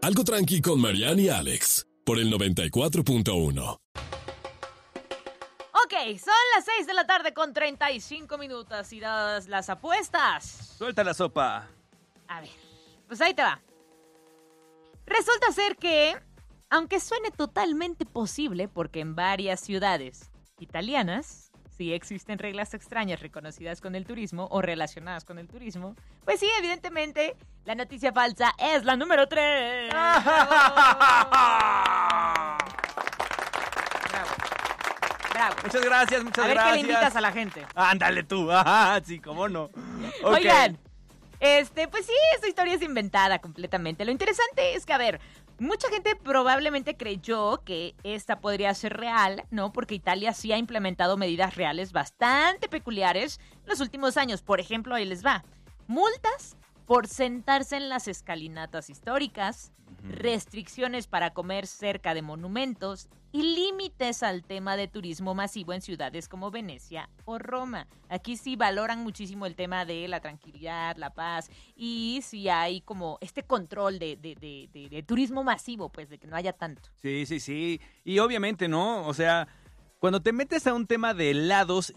Algo tranqui con Marianne y Alex, por el 94.1. Ok, son las 6 de la tarde con 35 minutos y dadas las apuestas. Suelta la sopa. A ver, pues ahí te va. Resulta ser que, aunque suene totalmente posible, porque en varias ciudades italianas sí existen reglas extrañas reconocidas con el turismo o relacionadas con el turismo, pues sí, evidentemente, la noticia falsa es la número 3. Bravo. Muchas gracias, muchas gracias. A ver gracias. qué le invitas a la gente. Ándale tú. Sí, cómo no. Okay. Oigan, pues sí, esta historia es inventada completamente. Lo interesante es que, a ver, mucha gente probablemente creyó que esta podría ser real, ¿no? Porque Italia sí ha implementado medidas reales bastante peculiares en los últimos años. Por ejemplo, ahí les va. Multas por sentarse en las escalinatas históricas, restricciones para comer cerca de monumentos y límites al tema de turismo masivo en ciudades como Venecia o Roma. Aquí sí valoran muchísimo el tema de la tranquilidad, la paz, y sí hay como este control de turismo masivo, pues de que no haya tanto. Sí. Y obviamente, ¿no? O sea, cuando te metes a un tema de helados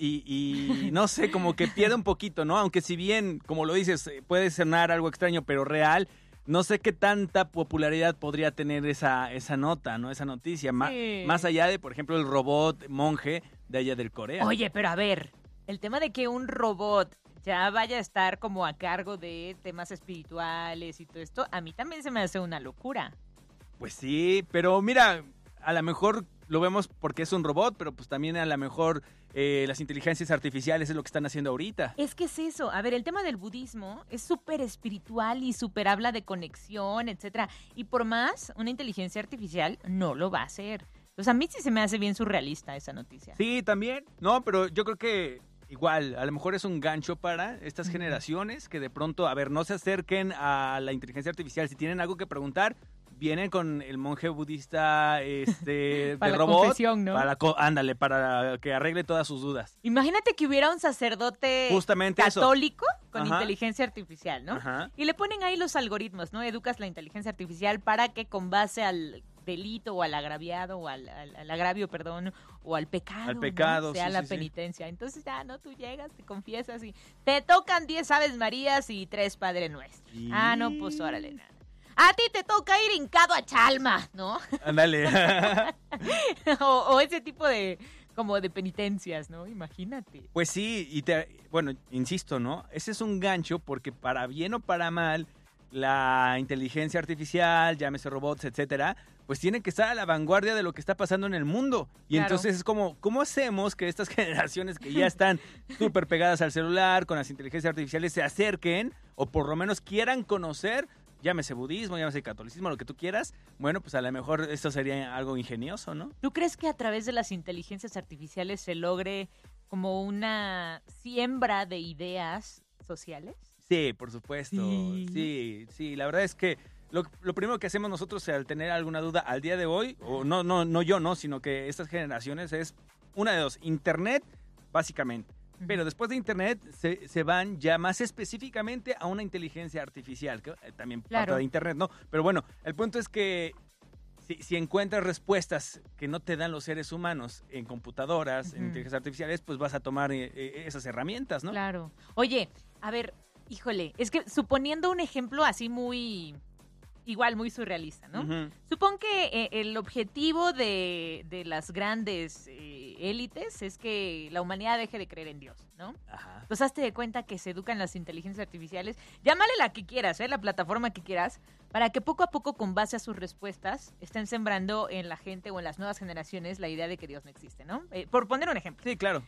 y no sé, como que pierde un poquito, ¿no? Aunque si bien, como lo dices, puede sonar algo extraño, pero real, no sé qué tanta popularidad podría tener esa nota, ¿no? Esa noticia. Sí. Más allá de, por ejemplo, el robot monje de allá del Corea. Oye, pero a ver, el tema de que un robot ya vaya a estar como a cargo de temas espirituales y todo esto, a mí también se me hace una locura. Pues sí, pero mira, a lo mejor lo vemos porque es un robot, pero pues también a lo mejor las inteligencias artificiales es lo que están haciendo ahorita. Es que es eso. A ver, el tema del budismo es súper espiritual y súper habla de conexión, etcétera. Y por más, una inteligencia artificial no lo va a hacer. Entonces, a mí sí se me hace bien surrealista esa noticia. Sí, también. No, pero yo creo que igual, a lo mejor es un gancho para estas generaciones que de pronto, a ver, no se acerquen a la inteligencia artificial. Si tienen algo que preguntar, vienen con el monje budista de para robot. La confesión, ¿no? Ándale, para que arregle todas sus dudas. Imagínate que hubiera un sacerdote justamente católico con Ajá. inteligencia artificial, ¿no? Ajá. Y le ponen ahí los algoritmos, ¿no? Educas la inteligencia artificial para que con base al delito o al agraviado o al agravio, perdón, o al pecado, ¿no? Sea sí, la sí, penitencia. Entonces ya, ¿no? Tú llegas, te confiesas y te tocan 10 Aves Marías y 3 Padre Nuestro. Y... No, pues órale, nada. A ti te toca ir hincado a Chalma, ¿no? Ándale. o ese tipo de como de penitencias, ¿no? Imagínate. Pues sí, bueno, insisto, ¿no? Ese es un gancho porque para bien o para mal, la inteligencia artificial, llámese robots, etcétera, pues tienen que estar a la vanguardia de lo que está pasando en el mundo. Y claro. Entonces es como, ¿cómo hacemos que estas generaciones que ya están súper pegadas al celular, con las inteligencias artificiales, se acerquen o por lo menos quieran conocer, llámese budismo, llámese catolicismo, lo que tú quieras? Bueno, pues a lo mejor esto sería algo ingenioso, ¿no? ¿Tú crees que a través de las inteligencias artificiales se logre como una siembra de ideas sociales? Sí, por supuesto. Sí. La verdad es que lo primero que hacemos nosotros al tener alguna duda al día de hoy, o no yo, sino que estas generaciones es una de dos, Internet, básicamente. Pero después de Internet se van ya más específicamente a una inteligencia artificial, que también claro. parte de Internet, ¿no? Pero bueno, el punto es que si encuentras respuestas que no te dan los seres humanos en computadoras, en inteligencias artificiales, pues vas a tomar esas herramientas, ¿no? Claro. Oye, a ver, híjole, es que suponiendo un ejemplo así muy muy surrealista, ¿no? Uh-huh. Supongo que el objetivo de las grandes élites es que la humanidad deje de creer en Dios, ¿no? Ajá. Entonces hazte de cuenta que se educan las inteligencias artificiales, llámale la que quieras, la plataforma que quieras, para que poco a poco, con base a sus respuestas, estén sembrando en la gente o en las nuevas generaciones la idea de que Dios no existe, ¿no? Por poner un ejemplo. Sí, claro.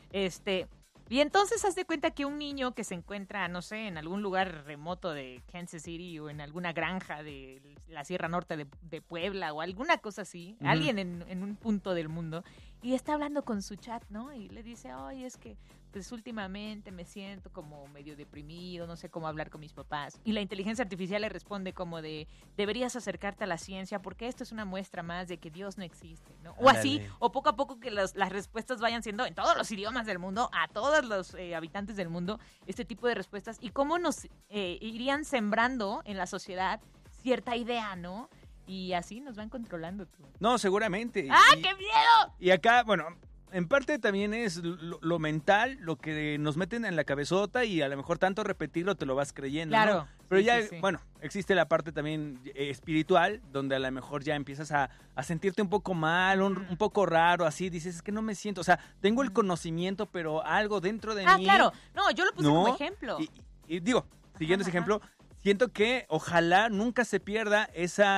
Y entonces haz de cuenta que un niño que se encuentra, no sé, en algún lugar remoto de Kansas City o en alguna granja de la Sierra Norte de Puebla o alguna cosa así, alguien en un punto del mundo, y está hablando con su chat, ¿no? Y le dice, oye, es que pues últimamente me siento como medio deprimido, no sé cómo hablar con mis papás. Y la inteligencia artificial le responde como de, deberías acercarte a la ciencia porque esto es una muestra más de que Dios no existe, ¿no? O así, o poco a poco que las respuestas vayan siendo en todos los idiomas del mundo, a todos los habitantes del mundo, este tipo de respuestas. Y cómo nos irían sembrando en la sociedad cierta idea, ¿no? Y así nos van controlando. Tú. No, seguramente. ¡Ah, qué miedo! Y acá, bueno, en parte también es lo mental, lo que nos meten en la cabezota y a lo mejor tanto repetirlo te lo vas creyendo, Claro. ¿no? Pero sí, ya, sí. bueno, existe la parte también espiritual, donde a lo mejor ya empiezas a sentirte un poco mal, un poco raro, así, dices, es que no me siento, o sea, tengo el conocimiento, pero algo dentro de mí... Claro. No, yo lo puse ¿no? como ejemplo. Y digo, siguiendo ese Ajá. ejemplo, siento que ojalá nunca se pierda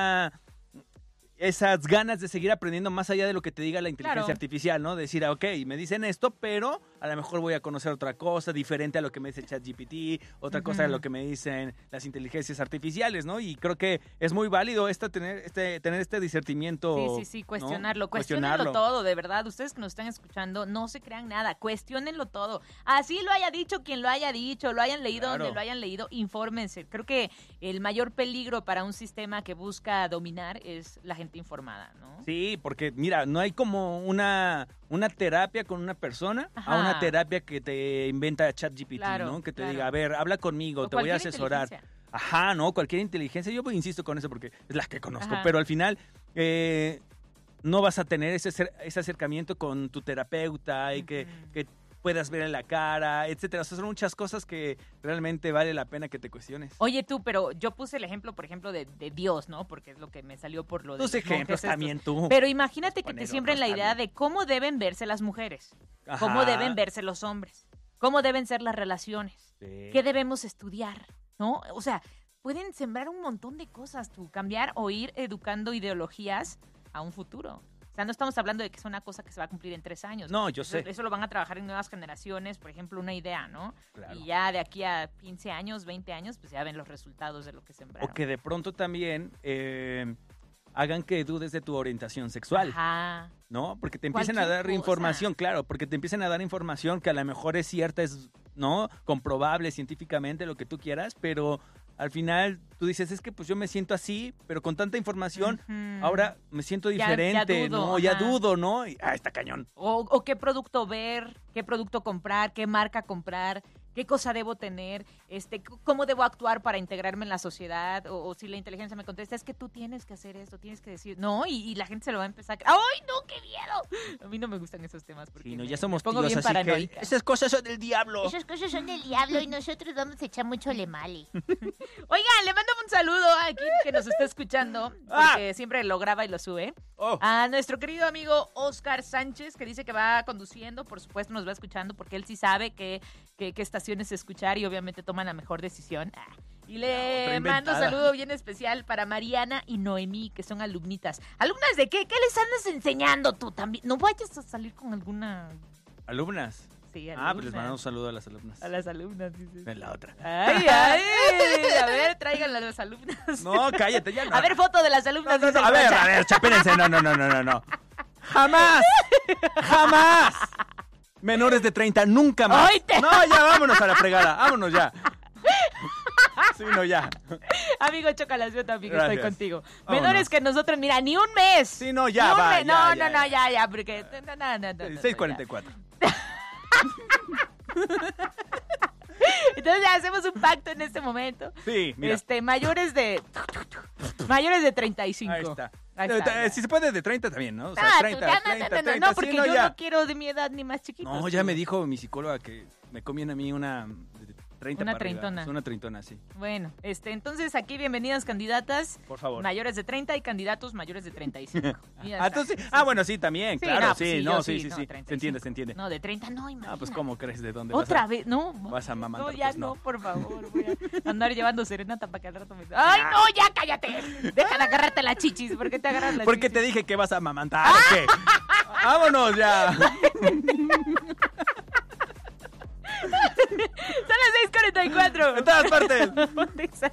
esas ganas de seguir aprendiendo más allá de lo que te diga la inteligencia Claro. artificial, ¿no? Decir, ok, me dicen esto, pero a lo mejor voy a conocer otra cosa diferente a lo que me dice ChatGPT, otra cosa a lo que me dicen las inteligencias artificiales, ¿no? Y creo que es muy válido tener este discernimiento. Sí, cuestionarlo. ¿no? Cuestionenlo todo, de verdad. Ustedes que nos están escuchando, no se crean nada, cuestionenlo todo. Así lo haya dicho quien lo haya dicho, lo hayan leído Claro. donde lo hayan leído, infórmense. Creo que el mayor peligro para un sistema que busca dominar es la gente informada, ¿no? Sí, porque mira, no hay como una terapia con una persona Ajá. a una terapia que te inventa ChatGPT, Claro, ¿no? Que te claro. diga, a ver, habla conmigo, O te voy a cualquier asesorar. inteligencia. Ajá, ¿no? Cualquier inteligencia. Yo insisto con eso porque es la que conozco. Ajá. Pero al final no vas a tener ese acercamiento con tu terapeuta y que puedas ver en la cara, etcétera. O sea, son muchas cosas que realmente vale la pena que te cuestiones. Oye, tú, pero yo puse el ejemplo, por ejemplo, de Dios, ¿no? Porque es lo que me salió por lo de Tus los ejemplos monjes estos. también tú. Pero imagínate que Poner te siembren la otros idea también. de cómo deben verse las mujeres, Ajá. cómo deben verse los hombres, cómo deben ser las relaciones, Sí. qué debemos estudiar, ¿no? O sea, pueden sembrar un montón de cosas, tú, cambiar o ir educando ideologías a un futuro. O sea, no estamos hablando de que es una cosa que se va a cumplir en 3 años. No, yo sé. Eso lo van a trabajar en nuevas generaciones, por ejemplo, una idea, ¿no? Claro. Y ya de aquí a 15 años, 20 años, pues ya ven los resultados de lo que sembraron. O que de pronto también hagan que dudes de tu orientación sexual. Ajá. ¿No? Porque te empiecen a Cualquier dar cosa. información, claro, porque te empiecen a dar información que a lo mejor es cierta, es, ¿no? Comprobable científicamente, lo que tú quieras, pero al final tú dices, es que pues yo me siento así, pero con tanta información, Ujú. ahora me siento Ya diferente, dudo, ¿no? Ya ajá. dudo, ¿no? Y, está cañón. O qué producto ver, qué producto comprar, qué marca comprar, qué cosa debo tener, cómo debo actuar para integrarme en la sociedad, o si la inteligencia me contesta, es que tú tienes que hacer esto, tienes que decir, no, y la gente se lo va a empezar a... ¡Ay, no, qué miedo! A mí no me gustan esos temas porque Sí, no, me- ya somos me pongo tíos, bien así que paranoica. esas cosas son del diablo. Esas cosas son del diablo y nosotros vamos a echar mucho le male. Oigan, le mando un saludo a quien que nos está escuchando, porque siempre lo graba y lo sube. Oh, A nuestro querido amigo Oscar Sánchez, que dice que va conduciendo, por supuesto nos va escuchando, porque él sí sabe qué estaciones escuchar y obviamente toma la mejor decisión. Y otra le mando un inventada. saludo bien especial para Mariana y Noemí, que son alumnitas. ¿Alumnas de qué? ¿Qué les andas enseñando tú también? No vayas a salir con alguna... alumnas. Sí, Pues les alumna. mandamos un saludo a las alumnas. A las alumnas, dices. En la otra. Ay, ay, a ver, tráiganla a las alumnas. No, cállate, ya no. A ver, foto de las alumnas. dice el a Pancha. ver, chapérense, no. ¡Jamás! ¡Jamás! Menores de 30, nunca más. ¡Ay, te- No, ya vámonos a la fregada, vámonos ya. Sí, no, ya. Amigo Chocalas, yo también Gracias. estoy contigo. Vámonos. Menores que nosotros, mira, ni un mes. Sí, no, ya, Ni un va, mes. ya, No, ya. ya, porque... No, 6:44. ya. Entonces ya hacemos un pacto en este momento. Sí, mira. Mayores de 35. Ahí está. Ahí está, ya. Si se puede de 30 también, ¿no? O sea, Ah, tú 30, ya, 30, no, sí, porque no, yo ya. no quiero de mi edad ni más chiquitos. No, ya me dijo mi psicóloga que me conviene a mí una de 30 Una para arriba. treintona. Una treintona, sí. Bueno, entonces aquí bienvenidas candidatas Por favor. mayores de 30 y candidatos mayores de 35. Y ya está. Entonces, Sí, bueno, sí, también, Sí, claro, no, sí, pues no, yo sí, no, se 35. entiende. No, de 30 no, imagínate. Pues, ¿cómo crees? ¿De dónde Otra vas vez, no. vas a amamantar? No, ya Pues, no, por favor. Voy a andar llevando serenata para que al rato me... ¡Ay, no, ya cállate! Deja de agarrarte las chichis. ¿Por qué te agarras las ¿Por qué chichis? te dije que vas a amamantar o qué? ¡Vámonos ya! Son las 6:44. En todas partes. Ponte esa-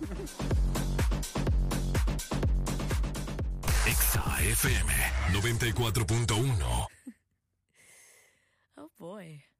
Exa FM 94.1. Oh, boy.